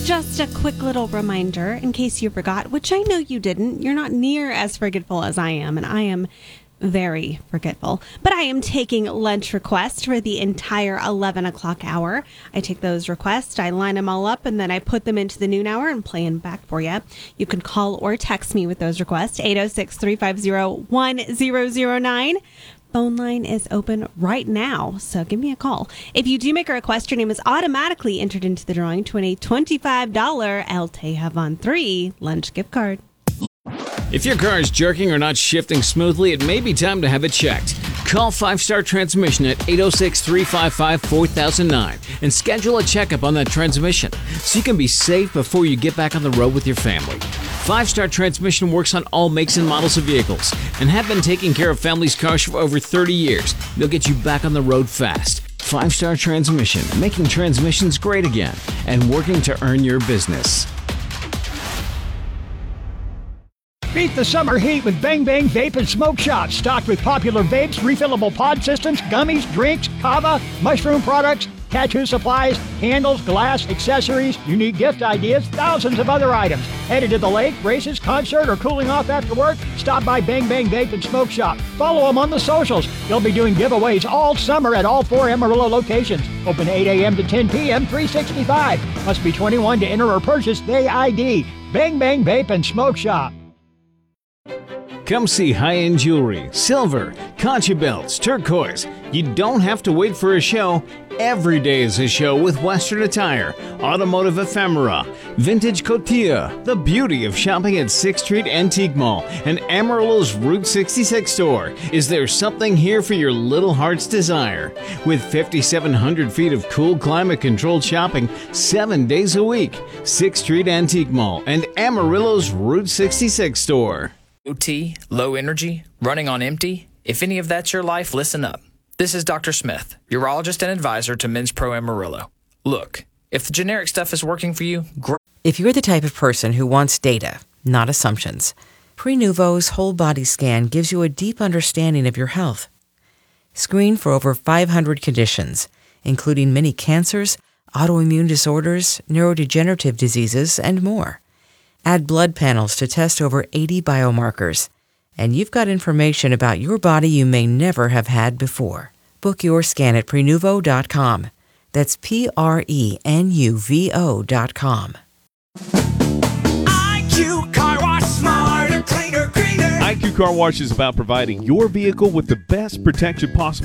Just a quick little reminder in case you forgot, which I know you didn't. You're not near as forgetful as I am, and I am very forgetful. But I am taking lunch requests for the entire 11 o'clock hour. I take those requests, I line them all up, and then I put them into the noon hour and play them back for you. You can call or text me with those requests, 806-350-1009. Phone line is open right now, so give me a call. If you do make a request, your name is automatically entered into the drawing to win a $25 El Tejavan 3 lunch gift card. If your car is jerking or not shifting smoothly, it may be time to have it checked. Call 5-Star Transmission at 806-355-4009 and schedule a checkup on that transmission so you can be safe before you get back on the road with your family. 5-Star Transmission works on all makes and models of vehicles and have been taking care of families' cars for over 30 years. They'll get you back on the road fast. 5-Star Transmission, making transmissions great again and working to earn your business. Beat the summer heat with Bang Bang Vape and Smoke Shop. Stocked with popular vapes, refillable pod systems, gummies, drinks, kava, mushroom products, tattoo supplies, candles, glass, accessories, unique gift ideas, thousands of other items. Headed to the lake, races, concert, or cooling off after work? Stop by Bang Bang Vape and Smoke Shop. Follow them on the socials. They'll be doing giveaways all summer at all 4 Amarillo locations. Open 8 a.m. to 10 p.m., 365. Must be 21 to enter or purchase Day ID. Bang Bang Vape and Smoke Shop. Come see high-end jewelry, silver, concha belts, turquoise. You don't have to wait for a show. Every day is a show with Western attire, automotive ephemera, vintage cotilla, the beauty of shopping at 6th Street Antique Mall and Amarillo's Route 66 store. Is there something here for your little heart's desire? With 5,700 feet of cool climate-controlled shopping 7 days a week, 6th Street Antique Mall and Amarillo's Route 66 store. OT, low energy, running on empty? If any of that's your life, listen up. This is Dr. Smith, urologist and advisor to Men's Pro Amarillo. Look, if the generic stuff is working for you, great. If you're the type of person who wants data, not assumptions, Prenuvo's whole body scan gives you a deep understanding of your health. Screen for over 500 conditions, including many cancers, autoimmune disorders, neurodegenerative diseases, and more. Add blood panels to test over 80 biomarkers, and you've got information about your body you may never have had before. Book your scan at Prenuvo.com. That's Prenuvo.com. IQ Car Wash, smarter, cleaner, greener. IQ Car Wash is about providing your vehicle with the best protection possible